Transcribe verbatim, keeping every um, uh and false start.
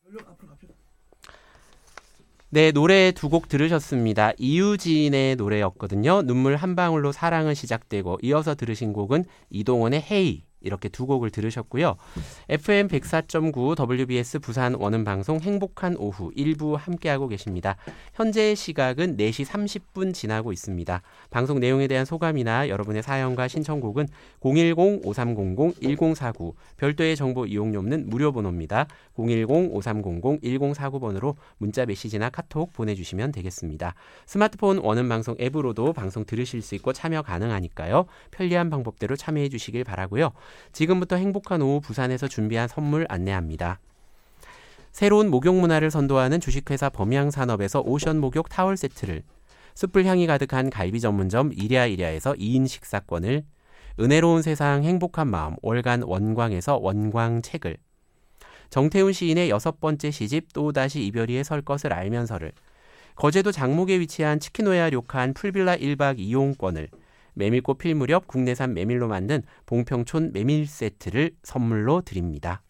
네, 노래 두 곡 들으셨습니다. 이유진의 노래였거든요. 눈물 한 방울로 사랑은 시작되고, 이어서 들으신 곡은 이동원의 헤이, 이렇게 두 곡을 들으셨고요. 에프엠 백사 점 구 더블유비에스 부산 원음방송 행복한 오후 일부 함께하고 계십니다. 현재 시각은 네 시 삼십 분 지나고 있습니다. 방송 내용에 대한 소감이나 여러분의 사연과 신청곡은 공일공 오삼공공 일공사구, 별도의 정보 이용료는 무료 번호입니다. 공일공 오삼공공 일공사구 번으로 문자 메시지나 카톡 보내주시면 되겠습니다. 스마트폰 원음방송 앱으로도 방송 들으실 수 있고 참여 가능하니까요. 편리한 방법대로 참여해 주시길 바라고요. 지금부터 행복한 오후 부산에서 준비한 선물 안내합니다. 새로운 목욕 문화를 선도하는 주식회사 범양산업에서 오션 목욕 타월 세트를, 숯불 향이 가득한 갈비 전문점 이랴이랴에서 이 인 식사권을, 은혜로운 세상 행복한 마음 월간 원광에서 원광책을, 정태훈 시인의 여섯 번째 시집 또다시 이별이에 설 것을 알면서를, 거제도 장목에 위치한 치키노야 료칸 풀빌라 일 박 이용권을, 메밀꽃 필 무렵 국내산 메밀로 만든 봉평촌 메밀 세트를 선물로 드립니다.